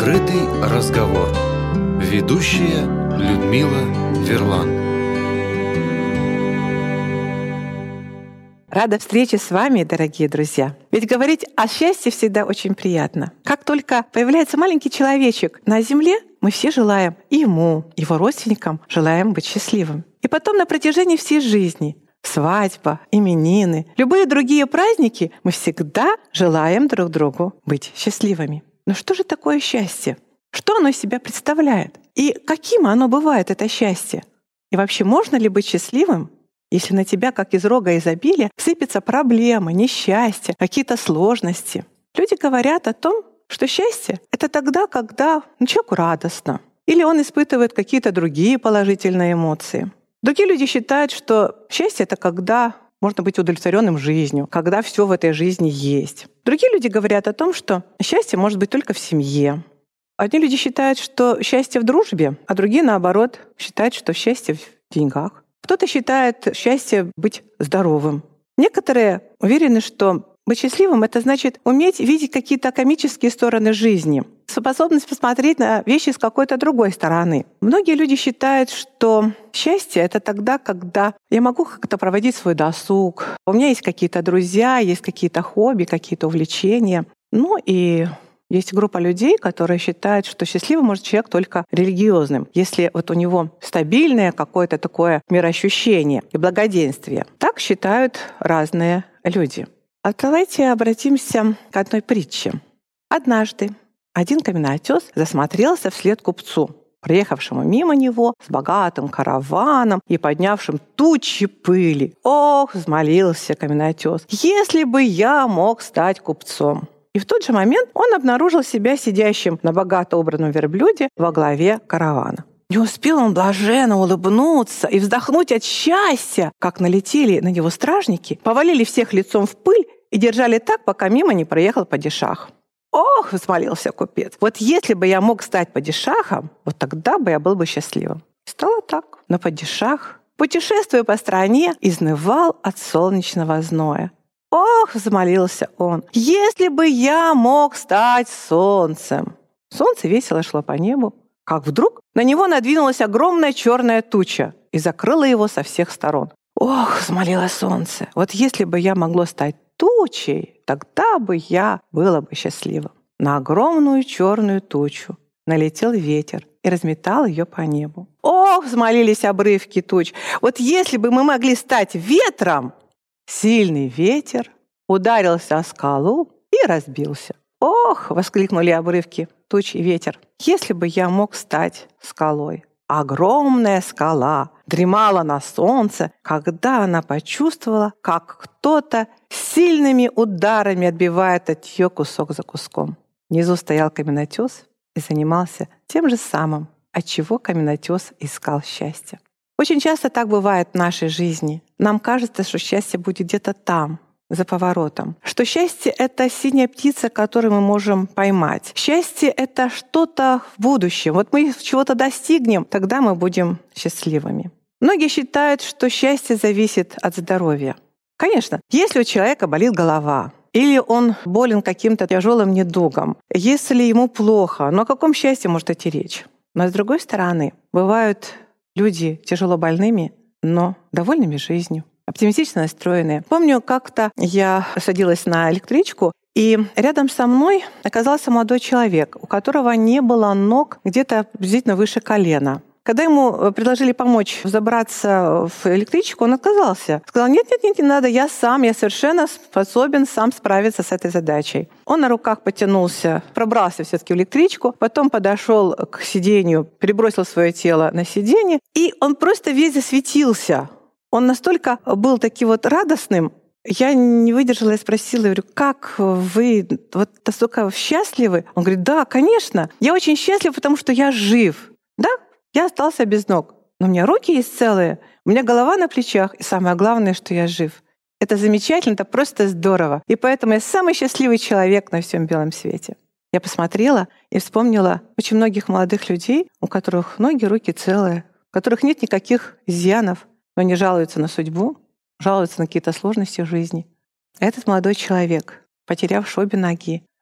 Открытый разговор. Ведущая Людмила Верлан. Рада встрече с вами, дорогие друзья. Ведь говорить о счастье всегда очень приятно. Как только появляется маленький человечек на земле, мы все желаем и ему, его родственникам желаем быть счастливым. И потом на протяжении всей жизни свадьба, именины, любые другие праздники мы всегда желаем друг другу быть счастливыми. Но что же такое счастье? Что оно из себя представляет? И каким оно бывает, это счастье? И вообще, можно ли быть счастливым, если на тебя, как из рога изобилия, сыпятся проблемы, несчастья, какие-то сложности? Люди говорят о том, что счастье — это тогда, когда человеку радостно, или он испытывает какие-то другие положительные эмоции. Другие люди считают, что счастье — это когда можно быть удовлетворенным жизнью, когда все в этой жизни есть. Другие люди говорят о том, что счастье может быть только в семье. Одни люди считают, что счастье в дружбе, а другие, наоборот, считают, что счастье в деньгах. Кто-то считает счастье быть здоровым. Некоторые уверены, что быть счастливым — это значит уметь видеть какие-то комические стороны жизни, способность посмотреть на вещи с какой-то другой стороны. Многие люди считают, что счастье — это тогда, когда я могу как-то проводить свой досуг, у меня есть какие-то друзья, есть какие-то хобби, какие-то увлечения. Ну и есть группа людей, которые считают, что счастливым может человек только религиозным, если вот у него стабильное какое-то такое мироощущение и благоденствие. Так считают разные люди. А давайте обратимся к одной притче. Однажды один каменотес засмотрелся вслед купцу, проехавшему мимо него с богатым караваном и поднявшим тучи пыли. «Ох, взмолился каменотес, если бы я мог стать купцом!» И в тот же момент он обнаружил себя сидящим на богато убранном верблюде во главе каравана. Не успел он блаженно улыбнуться и вздохнуть от счастья, как налетели на него стражники, повалили всех лицом в пыль и держали так, пока мимо не проехал падишах. «Ох!» — взмолился купец. «Вот если бы я мог стать падишахом, вот тогда бы я был бы счастливым». И стало так. Но падишах, путешествуя по стране, изнывал от солнечного зноя. «Ох!» — взмолился он. «Если бы я мог стать солнцем!» Солнце весело шло по небу, как вдруг на него надвинулась огромная черная туча и закрыла его со всех сторон. «Ох!» — взмолило солнце. «Вот если бы я могло стать тучей, тогда бы я было бы счастливым». На огромную черную тучу налетел ветер и разметал ее по небу. «Ох!» — взмолились обрывки туч. «Вот если бы мы могли стать ветром!» Сильный ветер ударился о скалу и разбился. «Ох!» — воскликнули обрывки туч и ветер. «Если бы я мог стать скалой!» Огромная скала дремала на солнце, когда она почувствовала, как кто-то сильными ударами отбивает от нее кусок за куском. Внизу стоял каменотес и занимался тем же самым, от чего каменотес искал счастье. Очень часто так бывает в нашей жизни. Нам кажется, что счастье будет где-то там, за поворотом. Что счастье — это синяя птица, которую мы можем поймать. Счастье — это что-то в будущем. Вот мы чего-то достигнем, тогда мы будем счастливыми. Многие считают, что счастье зависит от здоровья. Конечно, если у человека болит голова, или он болен каким-то тяжелым недугом, если ему плохо, но о каком счастье может идти речь? Но с другой стороны, бывают люди тяжело больными, но довольными жизнью, оптимистично настроенные. Помню, как-то я садилась на электричку, и рядом со мной оказался молодой человек, у которого не было ног где-то приблизительно выше колена. Когда ему предложили помочь забраться в электричку, он отказался. Сказал: нет, не надо, я совершенно способен сам справиться с этой задачей. Он на руках потянулся, пробрался все-таки в электричку, потом подошел к сиденью, перебросил свое тело на сиденье, и он просто весь засветился. Он настолько был таким вот радостным. Я не выдержала и спросила, говорю: как вы вот настолько счастливы? Он говорит: да, конечно, я очень счастлив, потому что я жив. Да, я остался без ног, но у меня руки есть целые, у меня голова на плечах, и самое главное, что я жив. Это замечательно, это просто здорово. И поэтому я самый счастливый человек на всем белом свете. Я посмотрела и вспомнила очень многих молодых людей, у которых ноги, руки целые, у которых нет никаких изъянов, но они жалуются на судьбу, жалуются на какие-то сложности в жизни. Этот молодой человек, потерявший обе ноги,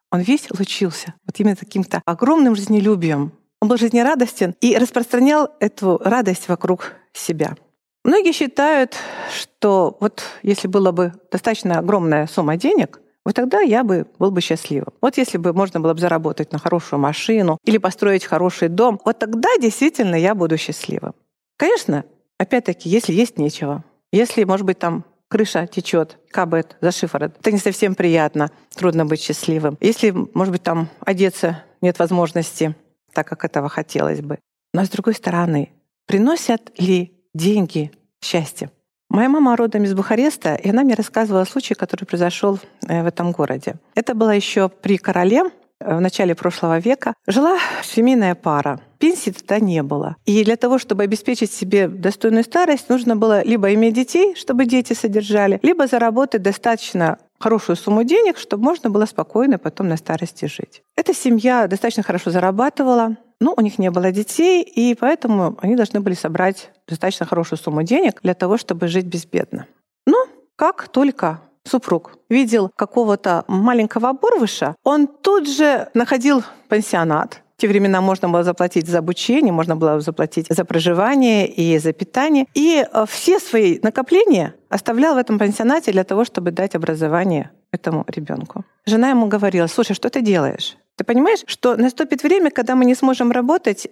Он весь лучился вот именно каким-то огромным жизнелюбием. Он был жизнерадостен и распространял эту радость вокруг себя. Многие считают, что вот если была бы достаточно огромная сумма денег, вот тогда я был бы счастливым. Вот если бы можно было бы заработать на хорошую машину или построить хороший дом, вот тогда действительно я буду счастливым. Конечно, опять-таки, если есть нечего, если, может быть, там крыша течет, кабет за шифорот, это не совсем приятно, трудно быть счастливым. Если, может быть, там одеться нет возможности, так как этого хотелось бы. Но с другой стороны, приносят ли деньги счастье? Моя мама родом из Бухареста, и она мне рассказывала случай, который произошел в этом городе. Это было еще при короле, в начале прошлого века. Жила семейная пара. Пенсии тогда не было. И для того, чтобы обеспечить себе достойную старость, нужно было либо иметь детей, чтобы дети содержали, либо заработать достаточно хорошую сумму денег, чтобы можно было спокойно потом на старости жить. Эта семья достаточно хорошо зарабатывала, но у них не было детей, и поэтому они должны были собрать достаточно хорошую сумму денег для того, чтобы жить безбедно. Но как только супруг видел какого-то маленького оборвыша, он тут же находил пансионат. В те времена можно было заплатить за обучение, можно было заплатить за проживание и за питание. И все свои накопления оставлял в этом пансионате для того, чтобы дать образование этому ребенку. Жена ему говорила: «Слушай, что ты делаешь? Ты понимаешь, что наступит время, когда мы не сможем работать,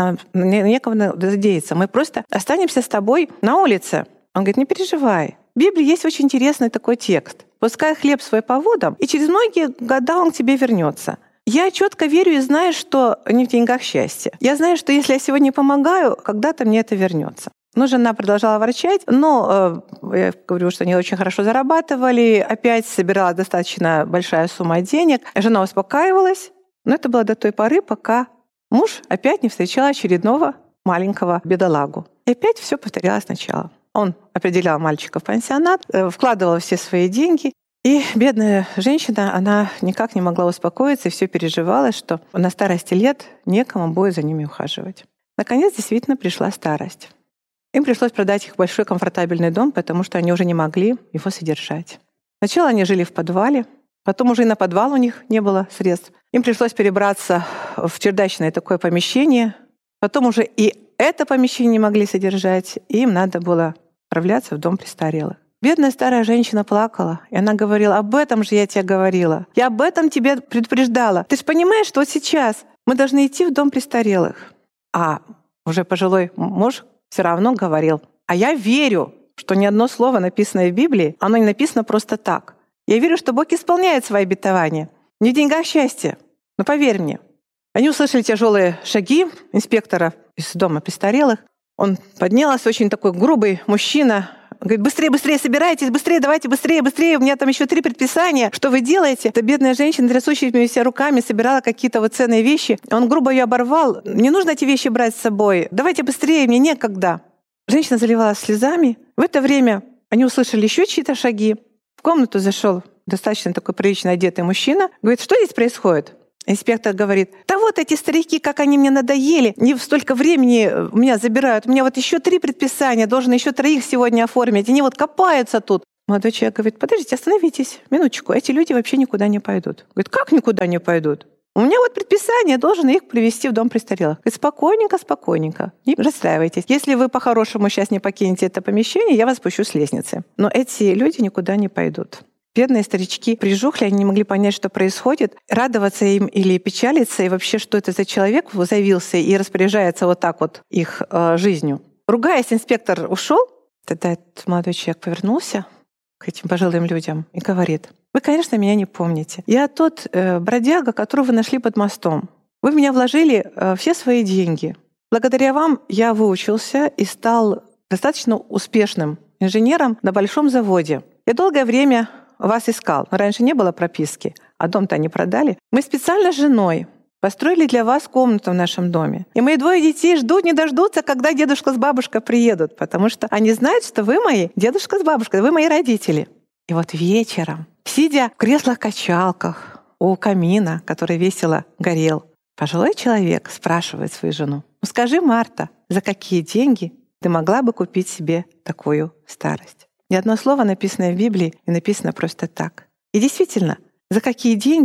некого надеяться. Мы просто останемся с тобой на улице». Он говорит: «Не переживай. В Библии есть очень интересный такой текст. «Пускай хлеб свой по водам, и через многие года он к тебе вернется». Я четко верю и знаю, что не в деньгах счастье. Я знаю, что если я сегодня помогаю, когда-то мне это вернется. Но жена продолжала ворчать, но я говорю, что они очень хорошо зарабатывали, опять собирала достаточно большая сумма денег. Жена успокаивалась, но это было до той поры, пока муж опять не встречал очередного маленького бедолагу. И опять все повторялось сначала. Он определял мальчика в пансионат, вкладывал все свои деньги. И бедная женщина, она никак не могла успокоиться и все переживала, что на старости лет некому будет за ними ухаживать. Наконец, действительно пришла старость. Им пришлось продать их большой комфортабельный дом, потому что они уже не могли его содержать. Сначала они жили в подвале, потом уже и на подвал у них не было средств. Им пришлось перебраться в чердачное такое помещение, потом уже и это помещение не могли содержать, и им надо было отправляться в дом престарелых. Бедная старая женщина плакала, и она говорила: «Об этом же я тебе говорила. Я об этом тебе предупреждала. Ты же понимаешь, что вот сейчас мы должны идти в дом престарелых». А уже пожилой муж все равно говорил: «А я верю, что ни одно слово, написанное в Библии, оно не написано просто так. Я верю, что Бог исполняет свои обетования. Не в деньгах счастье, но поверь мне». Они услышали тяжелые шаги инспектора из дома престарелых. Он поднялся, очень такой грубый мужчина. Говорит: «Быстрее, быстрее собирайтесь, быстрее, давайте, быстрее, быстрее, у меня там еще 3 предписания. Что вы делаете?» Эта бедная женщина, трясущимися руками, собирала какие-то вот ценные вещи. Он грубо ее оборвал: «Не нужно эти вещи брать с собой. Давайте быстрее, мне некогда». Женщина заливалась слезами. В это время они услышали еще чьи-то шаги. В комнату зашел достаточно такой прилично одетый мужчина. Говорит: «Что здесь происходит?» Инспектор говорит: «Да вот эти старики, как они мне надоели, не столько времени у меня забирают, у меня вот еще 3 предписания, должен еще 3 сегодня оформить, они вот копаются тут». Молодой человек говорит: «Подождите, остановитесь, минуточку, эти люди вообще никуда не пойдут». Говорит: «Как никуда не пойдут? У меня вот предписание, должен их привести в дом престарелых». Говорит: «Спокойненько, спокойненько, не расстраивайтесь. Если вы по-хорошему сейчас не покинете это помещение, я вас спущу с лестницы. Но эти люди никуда не пойдут». Бедные старички прижухли, они не могли понять, что происходит, радоваться им или печалиться, и вообще, что это за человек заявился и распоряжается вот так вот их жизнью. Ругаясь, инспектор ушел. Тогда этот молодой человек повернулся к этим пожилым людям и говорит: «Вы, конечно, меня не помните. Я тот бродяга, которого вы нашли под мостом. Вы в меня вложили все свои деньги. Благодаря вам я выучился и стал достаточно успешным инженером на большом заводе. Я долгое время вас искал. Раньше не было прописки, а дом-то они продали. Мы специально с женой построили для вас комнату в нашем доме. И мои 2 детей ждут, не дождутся, когда дедушка с бабушкой приедут, потому что они знают, что вы мои дедушка с бабушкой, вы мои родители». И вот вечером, сидя в креслах-качалках у камина, который весело горел, пожилой человек спрашивает свою жену: «Ну скажи, Марта, за какие деньги ты могла бы купить себе такую старость?» Ни одно слово, написанное в Библии, не написано просто так. И действительно, за какие деньги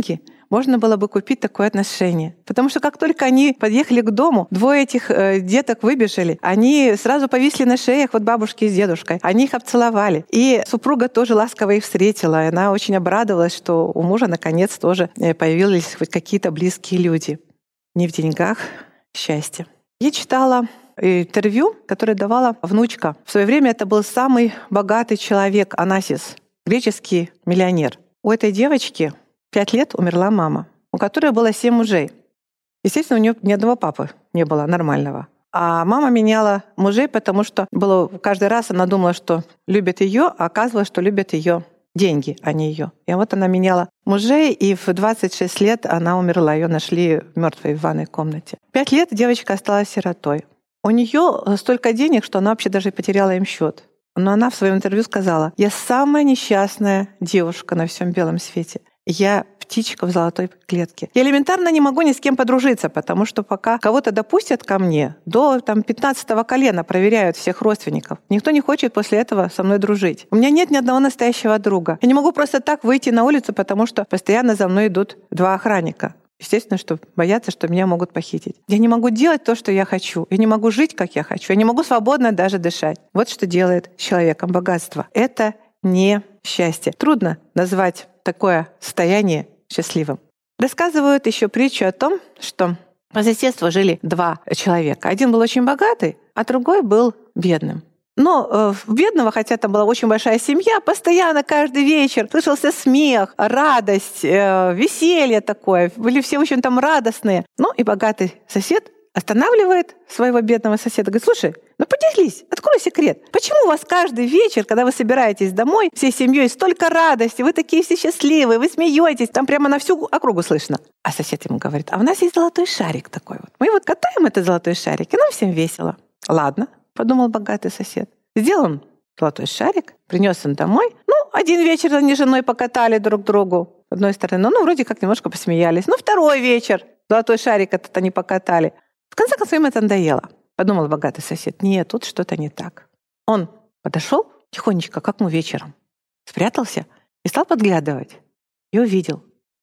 можно было бы купить такое отношение. Потому что как только они подъехали к дому, двое этих деток выбежали, они сразу повисли на шеях вот бабушки с дедушкой. Они их обцеловали. И супруга тоже ласково их встретила. И она очень обрадовалась, что у мужа наконец тоже появились хоть какие-то близкие люди. Не в деньгах счастье. Я читала интервью, которое давала внучка. В свое время это был самый богатый человек Онасис, греческий миллионер. У этой девочки 5 лет умерла мама, у которой было 7 мужей. Естественно, у нее ни одного папы не было нормального. А мама меняла мужей, потому что было каждый раз она думала, что любит ее, а оказывалось, что любят ее деньги, а не ее. И вот она меняла мужей, и в 26 лет она умерла. Ее нашли мертвой в ванной комнате. 5 лет девочка осталась сиротой. У нее столько денег, что она вообще даже потеряла им счет. Но она в своем интервью сказала: «Я самая несчастная девушка на всем белом свете. Я птичка в золотой клетке. Я элементарно не могу ни с кем подружиться, потому что пока кого-то допустят ко мне, до 15-го колена проверяют всех родственников. Никто не хочет после этого со мной дружить. У меня нет ни одного настоящего друга. Я не могу просто так выйти на улицу, потому что постоянно за мной идут 2 охранника. Естественно, что боятся, что меня могут похитить. Я не могу делать то, что я хочу. Я не могу жить, как я хочу. Я не могу свободно даже дышать». Вот что делает с человеком богатство. Это не счастье. Трудно назвать такое состояние счастливым. Рассказывают еще притчу о том, что по соседству жили 2 человека. Один был очень богатый, а другой был бедным. Но у бедного, хотя там была очень большая семья, постоянно каждый вечер слышался смех, радость, веселье такое. Были все очень там радостные. Ну и богатый сосед останавливает своего бедного соседа, говорит: «Слушай, ну поделись, открой секрет. Почему у вас каждый вечер, когда вы собираетесь домой, всей семьей столько радости, вы такие все счастливые, вы смеетесь, там прямо на всю округу слышно?» А сосед ему говорит: «А у нас есть золотой шарик такой вот. Мы вот катаем этот золотой шарик, и нам всем весело». «Ладно», — подумал богатый сосед. Сделал он золотой шарик, принес он домой. Ну, один вечер они с женой покатали друг другу. С одной стороны, ну, вроде как немножко посмеялись. Ну, второй вечер золотой шарик этот они покатали. В конце концов, им это надоело. Подумал богатый сосед: нет, тут что-то не так. Он подошел тихонечко, как мы вечером, спрятался и стал подглядывать. И увидел,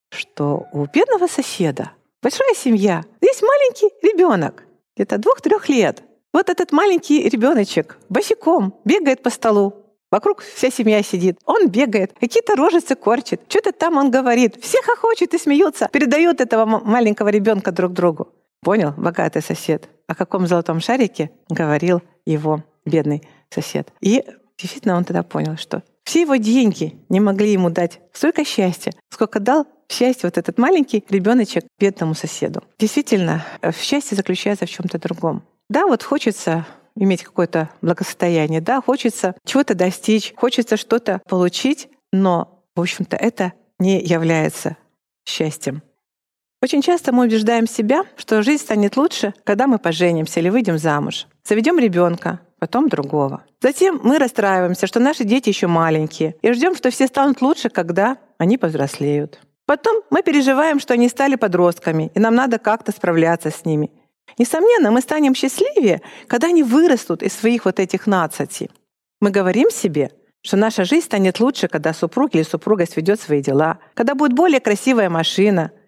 что у бедного соседа большая семья. Есть маленький ребенок, где-то 2-3 лет. Вот этот маленький ребеночек босиком бегает по столу. Вокруг вся семья сидит. Он бегает, какие-то рожицы корчит. Что-то там он говорит. Все хохочут и смеются. Передают этого маленького ребенка друг другу. Понял богатый сосед, о каком золотом шарике говорил его бедный сосед. И действительно он тогда понял, что все его деньги не могли ему дать столько счастья, сколько дал счастье вот этот маленький ребеночек бедному соседу. Действительно, счастье заключается в чем-то другом. Да, вот хочется иметь какое-то благосостояние, да, хочется чего-то достичь, хочется что-то получить, но, в общем-то, это не является счастьем. Очень часто мы убеждаем себя, что жизнь станет лучше, когда мы поженимся или выйдем замуж, заведем ребенка, потом другого. Затем мы расстраиваемся, что наши дети еще маленькие, и ждем, что все станут лучше, когда они повзрослеют. Потом мы переживаем, что они стали подростками, и нам надо как-то справляться с ними. Несомненно, мы станем счастливее, когда они вырастут из своих вот этих 12. Мы говорим себе, что наша жизнь станет лучше, когда супруг или супруга сведет свои дела, когда будет более красивая машина,